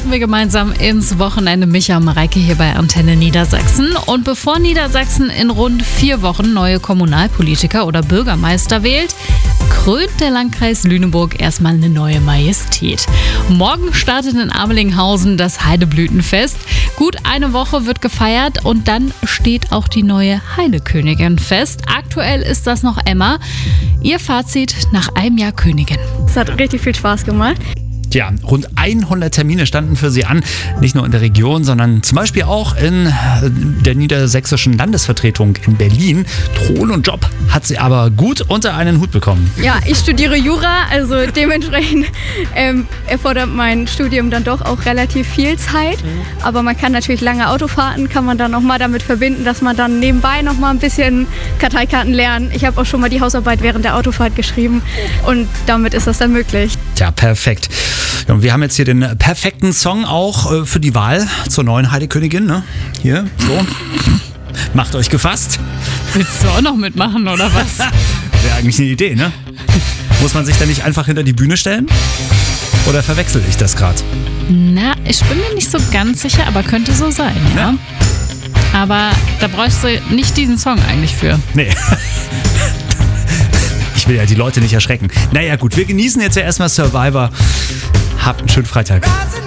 starten wir gemeinsam ins Wochenende. Micha und Mareike hier bei Antenne Niedersachsen. Und bevor Niedersachsen in rund 4 Wochen neue Kommunalpolitiker oder Bürgermeister wählt, krönt der Landkreis Lüneburg erstmal eine neue Majestät. Morgen startet in Amelinghausen das Heideblütenfest. Gut eine Woche wird gefeiert und dann steht auch die neue Heidekönigin fest. Aktuell ist das noch Emma. Ihr Fazit nach einem Jahr Königin. Es hat richtig viel Spaß gemacht. Ja, rund 100 Termine standen für sie an, nicht nur in der Region, sondern zum Beispiel auch in der niedersächsischen Landesvertretung in Berlin. Thron und Job hat sie aber gut unter einen Hut bekommen. Ja, ich studiere Jura, also dementsprechend erfordert mein Studium dann doch auch relativ viel Zeit. Aber man kann natürlich lange Autofahrten, kann man dann auch mal damit verbinden, dass man dann nebenbei noch mal ein bisschen Karteikarten lernt. Ich habe auch schon mal die Hausarbeit während der Autofahrt geschrieben und damit ist das dann möglich. Ja, perfekt. Ja, und wir haben jetzt hier den perfekten Song auch für die Wahl zur neuen Heidekönigin. Ne? Hier, so. Macht euch gefasst. Willst du auch noch mitmachen oder was? Wäre eigentlich eine Idee, ne? Muss man sich da nicht einfach hinter die Bühne stellen? Oder verwechsel ich das gerade? Na, ich bin mir nicht so ganz sicher, aber könnte so sein, ja. Aber da bräuchst du nicht diesen Song eigentlich für. Nee. Ich will ja die Leute nicht erschrecken. Naja gut, wir genießen jetzt ja erstmal Survivor. Habt einen schönen Freitag.